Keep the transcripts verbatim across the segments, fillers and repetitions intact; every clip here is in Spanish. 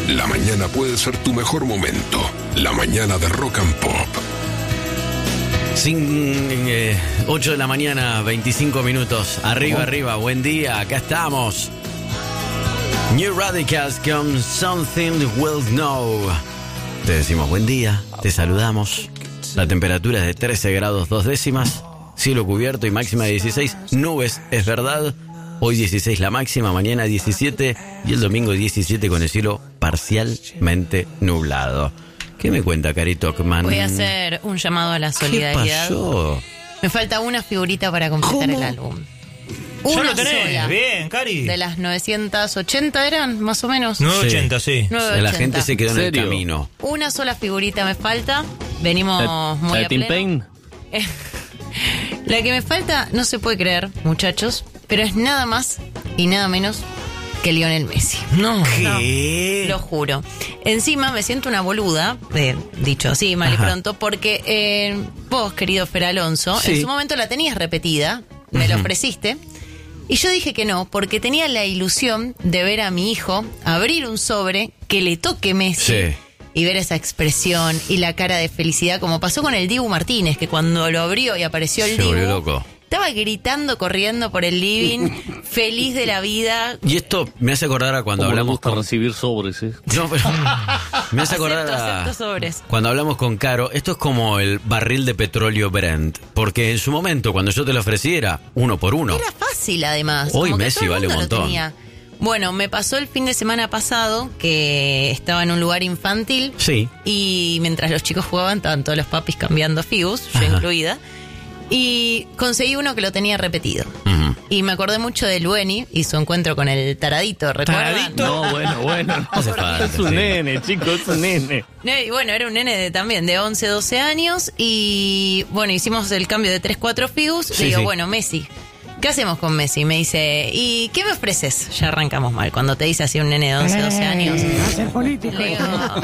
La mañana puede ser tu mejor momento. La mañana de Rock and Pop. Sin, eh, ocho de la mañana, veinticinco minutos. Arriba, oh. arriba, buen día, acá estamos. New Radicals con Something We'll Know. Te decimos buen día, te saludamos. La temperatura es de trece grados dos décimas. Cielo cubierto y máxima de dieciséis. Nubes, es verdad. Hoy dieciséis la máxima, mañana diecisiete y el domingo diecisiete con el cielo parcialmente nublado. ¿Qué me cuenta, Cari Tocman? Voy a hacer un llamado a la solidaridad. ¿Qué pasó? Me falta una figurita para completar ¿Cómo? el álbum. Ya Una lo tenés, sola. bien, Cari. De las novecientos ochenta eran, más o menos. novecientos ochenta, sí. novecientos ochenta. La gente se quedó en el ¿Serio? camino. Una sola figurita me falta. Venimos ¿La, muy la de a Tim pleno. Payne? La que me falta, no se puede creer, muchachos, pero es nada más y nada menos que Lionel Messi. No. ¿Qué? Lo juro. Encima me siento una boluda, eh, dicho así, mal y Ajá. pronto, porque eh, vos, querido Fer Alonso, Sí. en su momento la tenías repetida, me Ujú. la ofreciste, y yo dije que no, porque tenía la ilusión de ver a mi hijo abrir un sobre que le toque Messi. Sí. Y ver esa expresión y la cara de felicidad, como pasó con el Dibu Martínez, que cuando lo abrió y apareció el Se Dibu, volvió loco. estaba gritando, corriendo por el living, feliz de la vida. Y esto me hace acordar a cuando ¿Cómo le hablamos gusta con... recibir sobres, eh? No, pero me hace acordar Acepto, a... acepto sobres. Cuando hablamos con Caro, esto es como el barril de petróleo Brent. Porque en su momento, cuando yo te lo ofrecí, era uno por uno. Era fácil, además. Hoy como que Messi todo el vale un mundo lo montón. tenía. Bueno, me pasó el fin de semana pasado que estaba en un lugar infantil. Sí. Y mientras los chicos jugaban, estaban todos los papis cambiando figus, yo Ajá. incluida. Y conseguí uno que lo tenía repetido. Ujú. Y me acordé mucho de Lueni y su encuentro con el taradito, ¿recuerdan? ¿Taradito? No, bueno, bueno. No. hace falta, Es un sí. nene, chicos, es un nene. No, y bueno, era un nene de, también de once, doce años. Y bueno, hicimos el cambio de tres, cuatro figus. Sí, Le digo, sí. bueno, Messi, ¿qué hacemos con Messi? Me dice, ¿y qué me ofreces? Ya arrancamos mal. Cuando te dice así un nene de once, doce años. Va a ser político. Le digo,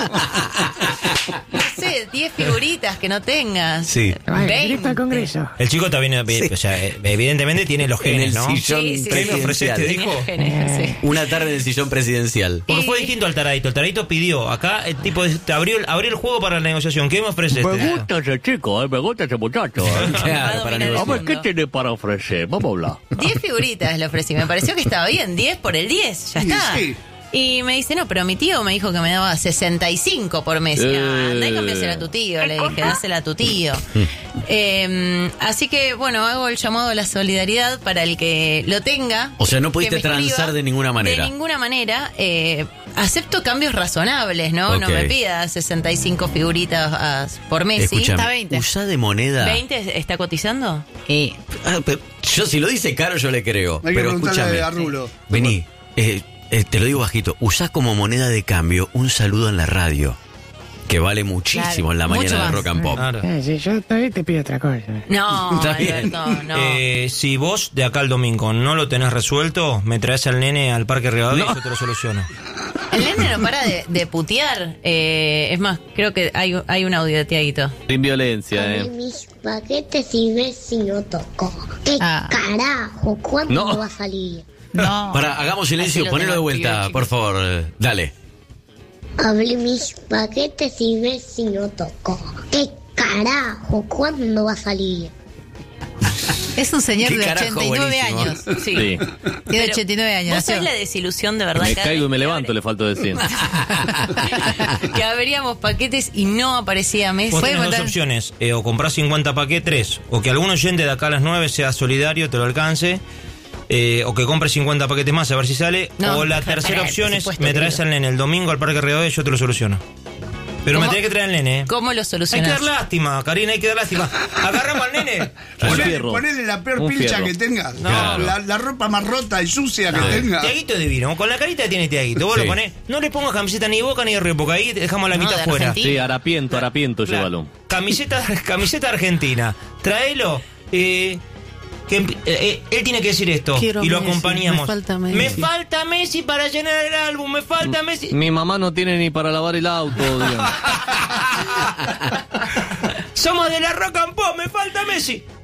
no sé, diez figuritas que no tengas. Sí. Vale, veinte. directo al Congreso. El chico también, o sea, evidentemente tiene los En genes, el ¿no? sillón Sí, sí, ¿Qué me ofreciste, presidencial. dijo? Sí. Una tarde en el sillón presidencial. Pero Y- fue distinto al taradito. El taradito pidió. Acá el tipo te abrió, abrió el juego para la negociación. ¿Qué me ofreces? Me gusta ese chico, eh, me gusta ese muchacho. eh. Claro, Va para a dominar A el negociar. ver, ¿qué tiene para ofrecer? Vamos a hablar. Diez figuritas le ofrecí. Me pareció que estaba bien. Diez por el diez. Ya está. Sí. Y me dice, no, pero mi tío me dijo que me daba sesenta y cinco por mes. Eh. Ah, andá y cambiásela a tu tío. Le dije, dásela a tu tío. Eh, así que, bueno, hago el llamado a la solidaridad para el que lo tenga. O sea, no que pudiste me escriba. transar de ninguna manera. De ninguna manera. Eh, acepto cambios razonables, ¿no? No Ok. me pidas sesenta y cinco figuritas ah, por mes. ¿sí? Escúchame, Está veinte. usá de moneda. ¿veinte está cotizando? Ah, pero yo, si lo dice Caro, yo le creo. Hay que pero preguntarle escúchame. a Rulo. Vení, eh, eh, te lo digo bajito. Usá como moneda de cambio un saludo en la radio. Que vale muchísimo Claro, en la mucho mañana de más. Rock and Pop. Claro. Eh, si yo todavía te pido otra cosa. No, Está bien. Alberto, no. Eh, si vos de acá al domingo no lo tenés resuelto, me traes al nene al Parque Rivadavia y yo te lo soluciono. El nene no para de, de putear. Eh, es más, creo que hay, hay un audio de Tiaguito. Sin violencia, Abrí eh. mis paquetes y ves si no tocó. ¿Qué Ah. carajo? ¿Cuándo No. va a salir? No. Para, hagamos silencio, Así lo ponelo de tengo vuelta, activo, por chicos. favor. eh, Dale. Abrí mis paquetes y ves si no tocó. ¿Qué carajo? ¿Cuándo va a salir? Es un señor Qué de carajo, ochenta y nueve buenísimo. años. Sí. Sí. Tiene Pero, ochenta y nueve años. ¿Vos sabés nació. la desilusión de verdad? Me Cada caigo y vez me que levanto, le falto decir. que abríamos paquetes y no aparecía Messi. Vos ¿Puede tenés dos contar? opciones, eh, o comprás cincuenta paquetes, o que algún oyente de acá a las nueve sea solidario, te lo alcance, eh, o que compres cincuenta paquetes más a ver si sale, No, o la para tercera el opción es, presupuesto, me traes querido. al nene el domingo al Parque Rivadavia y yo te lo soluciono. Pero me ¿Cómo? tenés que traer al nene, ¿eh? ¿Cómo lo Hay que solucionás? dar lástima, Karina, hay que dar lástima. Agarramos al nene. Un Ponele, fierro. ponele la peor Un pilcha fierro. que tengas. No. La, la ropa más rota y sucia que tenga. Tiaguito es divino, con la carita que tiene Tiaguito. Vos Sí. lo ponés, no le pongas camiseta ni de Boca ni de River, porque ahí dejamos la No, mitad de fuera. Argentina. Sí, harapiento, harapiento, Claro. llévalo. Camiseta, camiseta argentina. Tráelo. Eh, que, eh, eh, él tiene que decir esto. Quiero y lo Messi, acompañamos. me falta Messi. Me falta Messi para llenar el álbum. Me falta Messi. Mi mamá no tiene ni para lavar el auto, digamos. Somos de la Rock and Pop. Me falta Messi.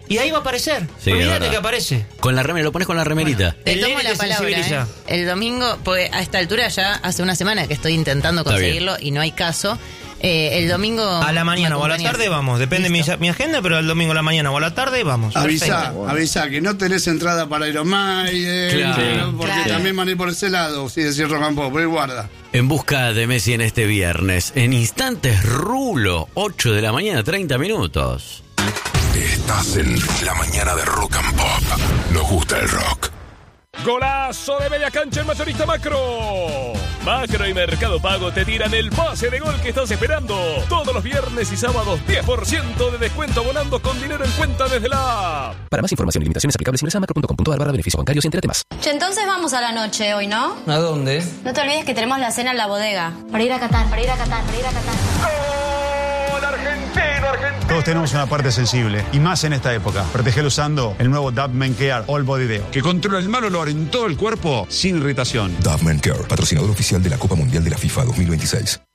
Y ahí va a aparecer. Sí, Olvídate que aparece. Con la remera, lo pones con la remerita. Te El tomo nene la te palabra, sensibiliza. ¿eh? El domingo, porque a esta altura ya hace una semana que estoy intentando Está bien. conseguirlo y no hay caso. Eh, el domingo... A la mañana me o a la acompañas. tarde vamos. Depende mi, Listo. mi agenda, pero el domingo a la mañana o a la tarde vamos. Avisa, Perfecto. avisa que no tenés entrada para Iron Maiden, Claro. ¿no? porque Claro. también van a ir por ese lado, si decís rock and pop, pero guarda. En busca de Messi en este viernes. En instantes, Rulo, ocho de la mañana, treinta minutos. Estás en la mañana de Rock and Pop. Nos gusta el rock. Golazo de media cancha en Mayorista Macro. Macro y Mercado Pago te tiran el pase de gol que estás esperando. Todos los viernes y sábados diez por ciento de descuento abonando con dinero en cuenta desde la app. Para más información y limitaciones aplicables ingresa a macro punto com punto a r barra beneficios bancarios y entérate más. Che, entonces vamos a la noche hoy, ¿no? ¿A dónde? No te olvides que tenemos la cena en la bodega. Para ir a Qatar, para ir a Qatar, para ir a Qatar. ¡Gol argentino, argentino! Todos tenemos una parte sensible, y más en esta época. Protegelo usando el nuevo Dove Men Care All Body Deo, que controla el mal olor en todo el cuerpo sin irritación. Dove Men Care, patrocinador oficial de la Copa Mundial de la FIFA dos mil veintiséis.